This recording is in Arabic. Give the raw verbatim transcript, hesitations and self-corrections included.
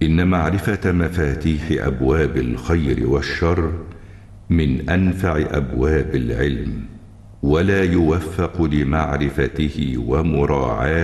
إن معرفة مفاتيح أبواب الخير والشر من أنفع أبواب العلم، ولا يوفق لمعرفته ومراعاة